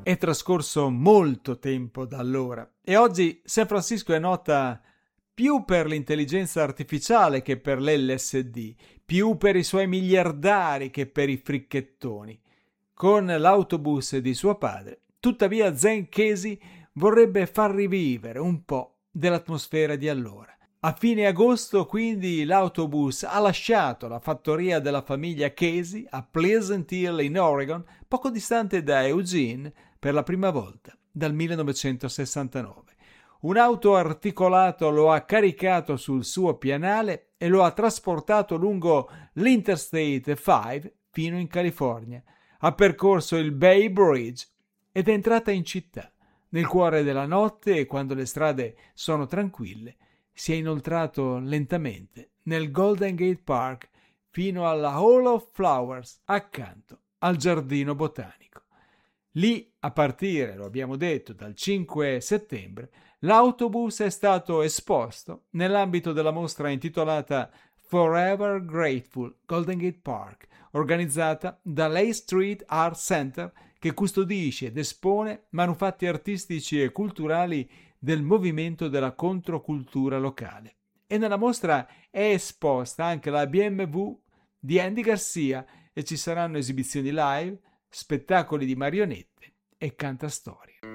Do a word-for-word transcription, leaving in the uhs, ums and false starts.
È trascorso molto tempo da allora e oggi San Francisco è nota più per l'intelligenza artificiale che per l'L S D, più per i suoi miliardari che per i fricchettoni. Con l'autobus di suo padre, tuttavia Zen Casey vorrebbe far rivivere un po' dell'atmosfera di allora. A fine agosto, quindi, l'autobus ha lasciato la fattoria della famiglia Casey a Pleasant Hill in Oregon, poco distante da Eugene, per la prima volta dal millenovecentosessantanove. Un auto articolato lo ha caricato sul suo pianale e lo ha trasportato lungo l'Interstate cinque fino in California. Ha percorso il Bay Bridge ed è entrata in città. Nel cuore della notte e quando le strade sono tranquille, si è inoltrato lentamente nel Golden Gate Park fino alla Hall of Flowers accanto al giardino botanico. Lì, a partire, lo abbiamo detto, dal cinque settembre, l'autobus è stato esposto nell'ambito della mostra intitolata Forever Grateful Golden Gate Park, organizzata dall'A Street Art Center, che custodisce ed espone manufatti artistici e culturali del movimento della controcultura locale. E nella mostra è esposta anche la B M W di Andy Garcia e ci saranno esibizioni live, spettacoli di marionette e cantastorie.